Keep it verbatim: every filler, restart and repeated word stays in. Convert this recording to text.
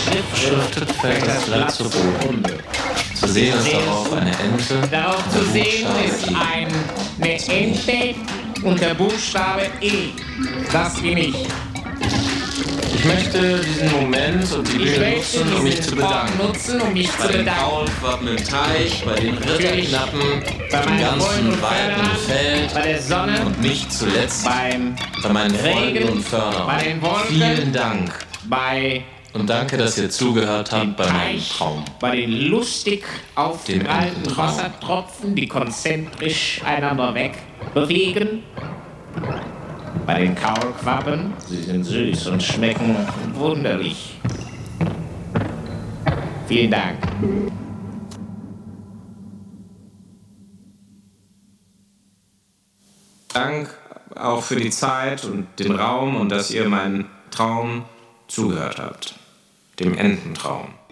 Beschriftet fällt das Blatt zu Boden. Zu sehen ist darauf eine Ente. Darauf zu sehen ist ein, eine Ente und der Buchstabe E. Das bin ich. Ich möchte diesen Moment und die Bühne nutzen, um mich zu bedanken. Nutzen, um mich Bei zu den bedanken. Kaulquappen im Teich, bei den Ritterknappen, Bei im meinen Freunden ganzen und weiten Förderern, Feld bei der Sonne, und nicht zuletzt beim bei meinen Freunden Regen, und Förderern. bei den Wolken, Vielen Dank bei und danke, dass ihr zugehört habt bei meinem Teich, Traum. bei den lustig aufgeprallten Ententraum. Wassertropfen, die konzentrisch einander wegbewegen. Bei den Kaulquappen, sie sind süß und schmecken wunderlich. Vielen Dank. Dank auch für die Zeit und den Raum und dass ihr meinen Traum zugehört habt. Dem Ententraum.